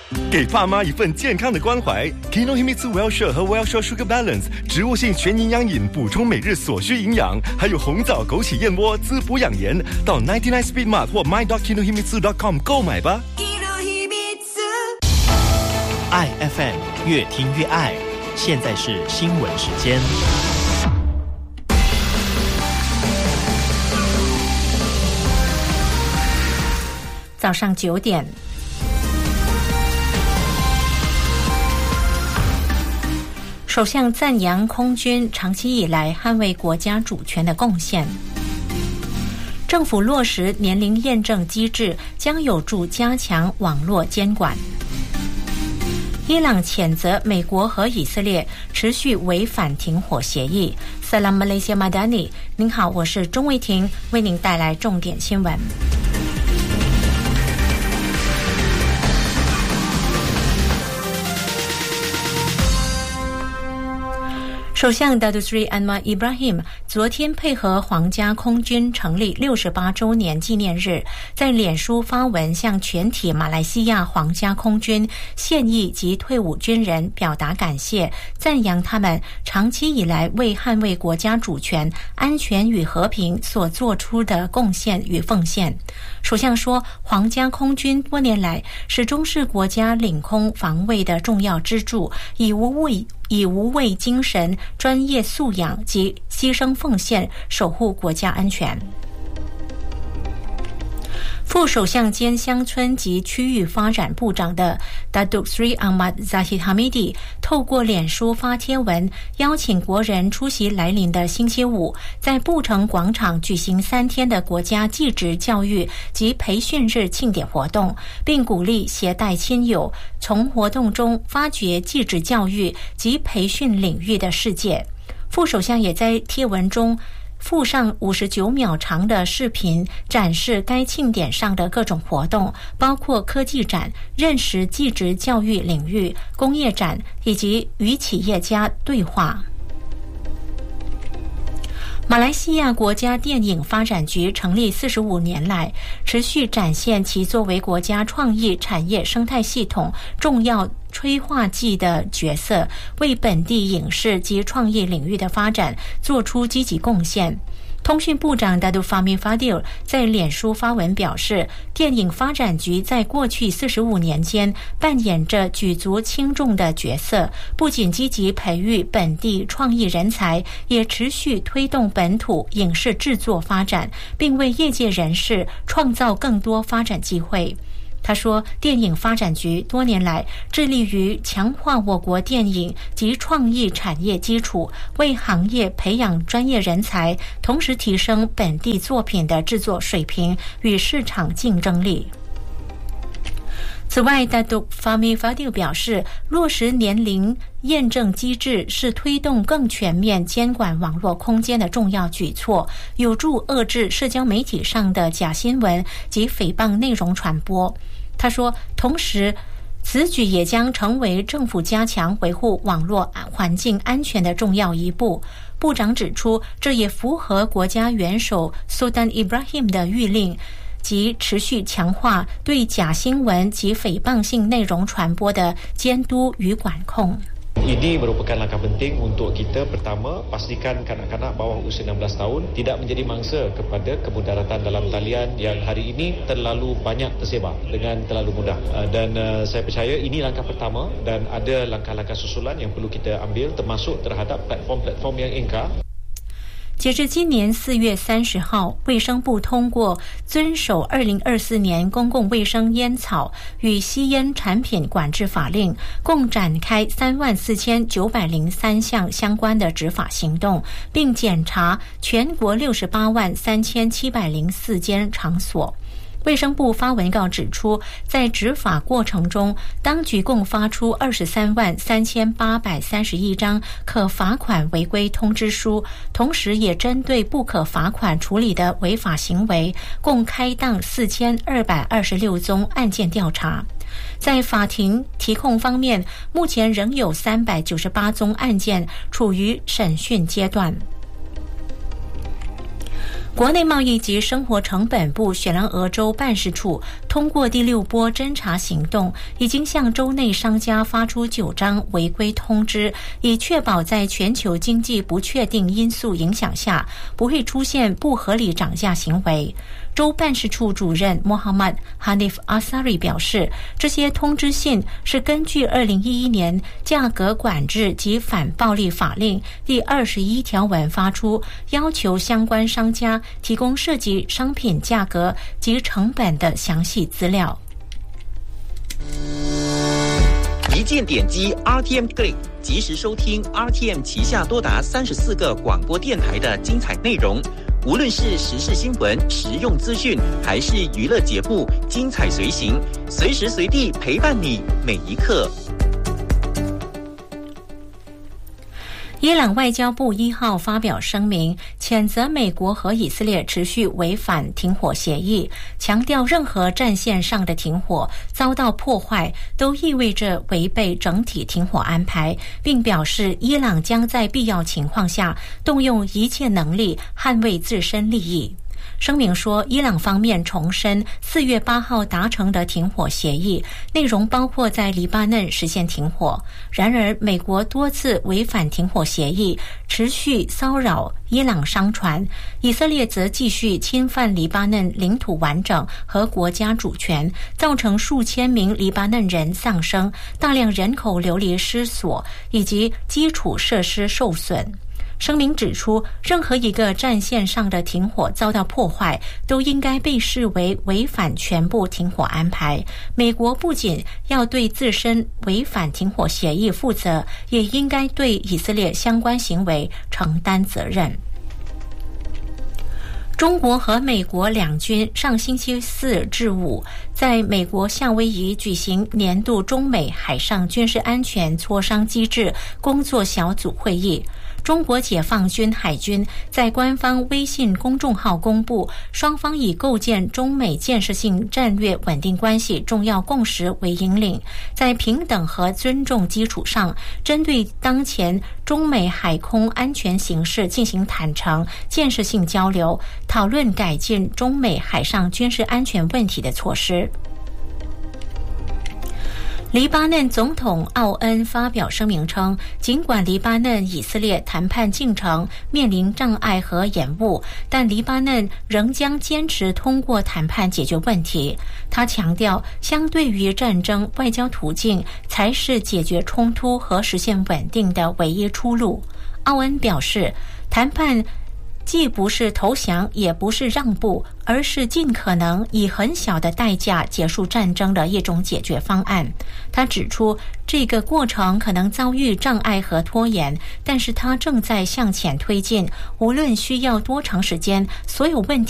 给爸妈一份健康的关怀。Kinohimitsu Well-Share 和 Well-Share Sugar Balance 植物性全营养饮，补充每日所需营养，还有红枣枸杞燕窝滋补养颜。到99 Speed Mart 或 my.kinohimitsu.com 购买吧。 爱 FM 越听越爱，现在是新闻时间。 早上9点。首相赞扬空军长期以来捍卫国家主权的贡献。政府落实年龄验证机制，将有助加强网络监管。伊朗谴责美国和以色列持续违反停火协议。Salam Malaysia Madani， 您好，我是钟维婷，为您带来重点新闻。首相 Datuk Seri Anwar Ibrahim 昨天配合皇家空军成立68周年纪念日，在脸书发文向全体马来西亚皇家空军现役及退伍军人表达感谢，赞扬他们长期以来为捍卫国家主权、安全与和平所做出的贡献与奉献。首相说，皇家空军多年来始终是国家领空防卫的重要支柱，以无畏精神、专业素养及牺牲奉献守护国家安全。副首相兼乡村及区域发展部长的 Datuk Seri Ahmad Zahid Hamidi 透过脸书发帖文，邀请国人出席来临的星期五在布城广场举行3天的国家技职教育及培训日庆典活动，并鼓励携带亲友从活动中发掘技职教育及培训领域的世界。副首相也在帖文中附上59秒长的视频，展示该庆典上的各种活动，包括科技展、认识技职教育领域、工业展以及与企业家对话。马来西亚国家电影发展局成立45年来，持续展现其作为国家创意产业生态系统重要催化剂的角色，为本地影视及创意领域的发展做出积极贡献。通讯部长 Datuk Fahmi Fadil 在脸书发文表示，电影发展局在过去45年间扮演着举足轻重的角色，不仅积极培育本地创意人才，也持续推动本土影视制作发展，并为业界人士创造更多发展机会。他说，电影发展局多年来致力于强化我国电影及创意产业基础，为行业培养专业人才，同时提升本地作品的制作水平与市场竞争力。此外， Datuk Fahmi Fadil 表示，落实年龄验证机制是推动更全面监管网络空间的重要举措，有助遏制社交媒体上的假新闻及诽谤内容传播。他说，同时此举也将成为政府加强维护网络环境安全的重要一步。部长指出，这也符合国家元首 Sultan Ibrahim 的谕令，及持续强化对假新闻及诽谤性内容传播的监督与管控。 Ini merupakan langkah penting untuk kita. Pertama, pastikan kanak-kanak bawah usia 16 tahun tidak menjadi mangsa kepada kemudaratan dalam talian yang hari ini terlalu banyak tersebar dengan terlalu mudah. Dan saya percaya ini langkah pertama dan ada langkah-langkah susulan yang perlu kita ambil termasuk terhadap platform-platform yang ingkar。 截至今年4月30号，卫生部通过遵守2024年公共卫生烟草与吸烟产品管制法令，共展开34903项相关的执法行动，并检查全国683704间场所。卫生部发文告指出，在执法过程中，当局共发出233831张可罚款违规通知书，同时也针对不可罚款处理的违法行为，共开档4226宗案件调查。在法庭提控方面，目前仍有398宗案件处于审讯阶段。 国内贸易及生活成本部雪兰莪州办事处通过第6波侦查行动，已经向州内商家发出9张违规通知，以确保在全球经济不确定因素影响下，不会出现不合理涨价行为。州办事处主任 Mohammad Hanif Asari 表示，这些通知信是根据2011年价格管制及反暴力法令第21条文发出，要求相关商家提供涉及商品价格及成本的详细资料。 一键点击 RTM Click， 及时收听 RTM 旗下多达34个广播电台的精彩内容。无论是时事新闻、实用资讯，还是娱乐节目，精彩随行，随时随地陪伴你每一刻。 伊朗外交部1号发表声明，谴责美国和以色列持续违反停火协议，强调任何战线上的停火遭到破坏都意味着违背整体停火安排，并表示伊朗将在必要情况下动用一切能力捍卫自身利益。声明说，伊朗方面重申4月8号达成的停火协议，内容包括在黎巴嫩实现停火。然而，美国多次违反停火协议，持续骚扰伊朗商船；以色列则继续侵犯黎巴嫩领土完整和国家主权，造成数千名黎巴嫩人丧生，大量人口流离失所，以及基础设施受损。声明指出，任何一个战线上的停火遭到破坏，都应该被视为违反全部停火安排。美国不仅要对自身违反停火协议负责，也应该对以色列相关行为承担责任。中国和美国两军上星期4至5在美国夏威夷举行年度中美海上军事安全磋商机制工作小组会议。中国解放军海军在官方微信公众号公布，双方以构建中美建设性战略稳定关系重要共识为引领，在平等和尊重基础上，针对当前中美海空安全形势进行坦诚、建设性交流，讨论改进中美海上军事安全问题的措施。黎巴嫩总统奥恩发表声明称，尽管黎巴嫩以色列谈判进程面临障碍和延误，但黎巴嫩仍将坚持通过谈判解决问题。他强调，相对于战争，外交途径才是解决冲突和实现稳定的唯一出路。奥恩表示，谈判既不是投降，也不是让步，而是尽可能以很小的代价结束战争的一种解决方案。他指出，这个过程可能遭遇障碍和拖延，但是他正在向前推进，无论需要多长时间，所有问题